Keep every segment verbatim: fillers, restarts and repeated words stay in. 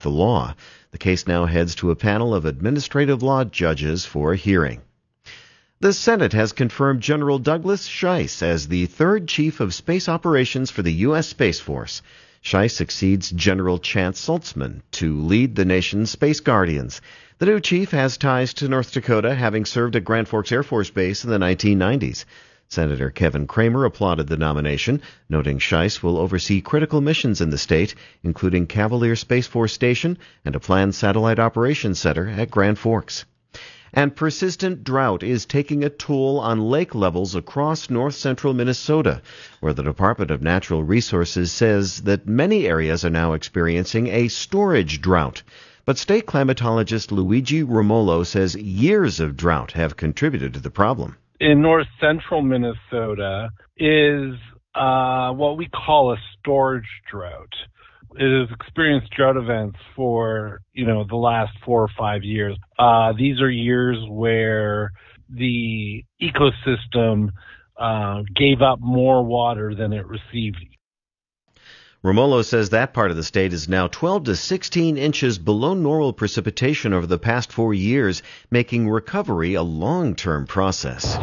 the law. The case now heads to a panel of administrative law judges for a hearing. The Senate has confirmed General Douglas Schiess as the third chief of space operations for the U S. Space Force. Schiess succeeds General Chance Saltzman to lead the nation's Space Guardians. The new chief has ties to North Dakota, having served at Grand Forks Air Force Base in the nineteen nineties. Senator Kevin Cramer applauded the nomination, noting Schiess will oversee critical missions in the state, including Cavalier Space Force Station and a planned satellite operations center at Grand Forks. And persistent drought is taking a toll on lake levels across north-central Minnesota, where the Department of Natural Resources says that many areas are now experiencing a storage drought. But state climatologist Luigi Romolo says years of drought have contributed to the problem. In north-central Minnesota is uh, what we call a storage drought. It has experienced drought events for, you know, the last four or five years. Uh, these are years where the ecosystem uh, gave up more water than it received. Romolo says that part of the state is now twelve to sixteen inches below normal precipitation over the past four years, making recovery a long-term process.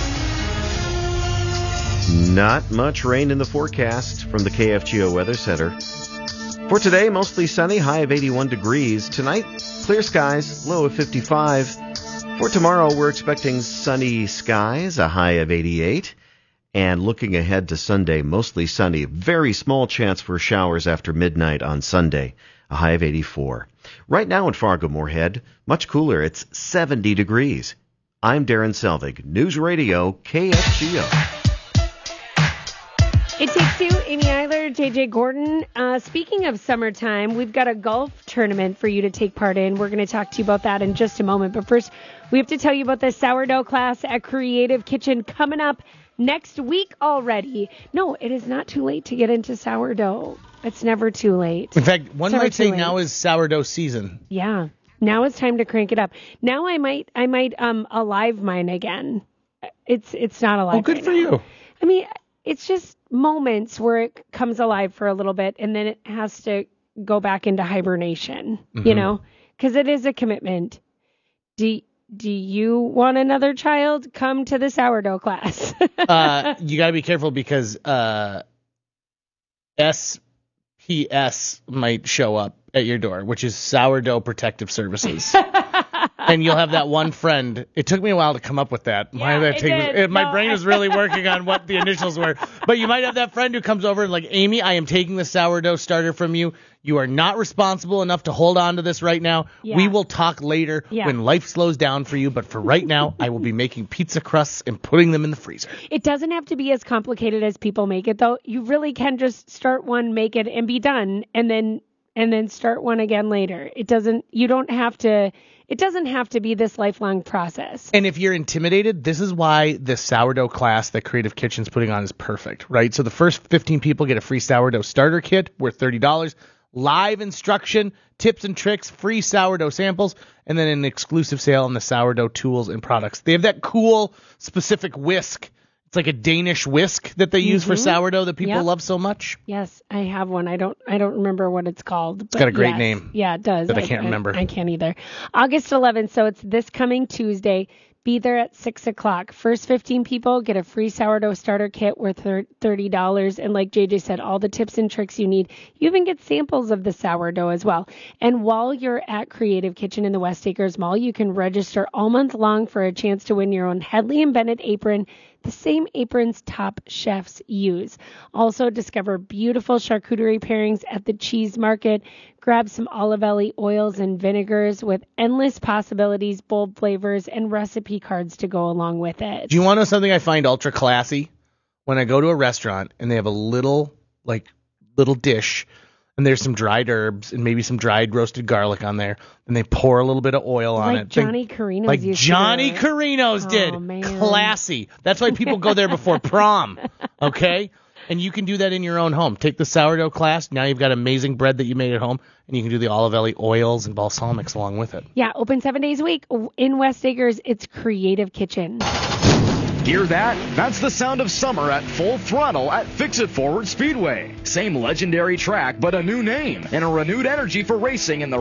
Not much rain in the forecast from the K F G O Weather Center. For today, mostly sunny, high of eighty-one degrees. Tonight, clear skies, low of fifty-five. For tomorrow, we're expecting sunny skies, a high of eighty-eight. And looking ahead to Sunday, mostly sunny, very small chance for showers after midnight on Sunday, a high of eighty-four. Right now in Fargo-Moorhead, much cooler, it's seventy degrees. I'm Darren Selvig, News Radio K F G O. It Takes Two, Amy Eiler, J J Gordon. Uh, speaking of summertime, we've got a golf tournament for you to take part in. We're going to talk to you about that in just a moment. But first, we have to tell you about the sourdough class at Creative Kitchen coming up next week already. No, it is not too late to get into sourdough. It's never too late. In fact, one Never might say too late. now is sourdough season. Yeah. Now it's time to crank it up. Now I might I might um alive mine again. It's it's not alive. Oh, good right for now. you. I mean, it's just moments where it comes alive for a little bit and then it has to go back into hibernation, Mm-hmm. you know, because it is a commitment. Do Do you want another child? Come to the sourdough class. uh, you got to be careful because uh, S P S might show up at your door, which is Sourdough Protective Services. And you'll have that one friend. It took me a while to come up with that. Yeah, that it take, did. it, my No. brain was really working on what the initials were. But you might have that friend who comes over and like, Amy, I am taking the sourdough starter from you. You are not responsible enough to hold on to this right now. Yeah. We will talk later Yeah. when life slows down for you. But for right now, I will be making pizza crusts and putting them in the freezer. It doesn't have to be as complicated as people make it, though. You really can just start one, make it, and be done, and then and then start one again later. It doesn't. You don't have to. It doesn't have to be this lifelong process. And if you're intimidated, this is why the sourdough class that Creative Kitchen's putting on is perfect, right? So the first fifteen people get a free sourdough starter kit worth thirty dollars, live instruction, tips and tricks, free sourdough samples, and then an exclusive sale on the sourdough tools and products. They have that cool specific whisk. It's like a Danish whisk that they use Mm-hmm. for sourdough that people Yep. love so much. Yes, I have one. I don't. I don't remember what it's called. It's got a great name Yeah, it does. that I can't remember. I can't either. August eleventh. So it's this coming Tuesday. Be there at six o'clock. First fifteen people get a free sourdough starter kit worth thirty dollars. And like J J said, all the tips and tricks you need. You even get samples of the sourdough as well. And while you're at Creative Kitchen in the West Acres Mall, you can register all month long for a chance to win your own Headley and Bennett apron, the same aprons top chefs use. Also discover beautiful charcuterie pairings at the cheese market. Grab some Olivelli oils and vinegars with endless possibilities, bold flavors, and recipe cards to go along with it. Do you want to know something I find ultra classy? When I go to a restaurant and they have a little, like, little dish, and there's some dried herbs and maybe some dried roasted garlic on there, and they pour a little bit of oil on Like it. Johnny Carino's Like used to Johnny do it. Carino's Oh, did. man. Classy. That's why people go there before prom. Okay? And you can do that in your own home. Take the sourdough class. Now you've got amazing bread that you made at home, and you can do the Olivelli oils and balsamics along with it. Yeah, open seven days a week in West Acres. It's Creative Kitchen. Hear that? That's the sound of summer at full throttle at Fix-It Forward Speedway. Same legendary track, but a new name and a renewed energy for racing in the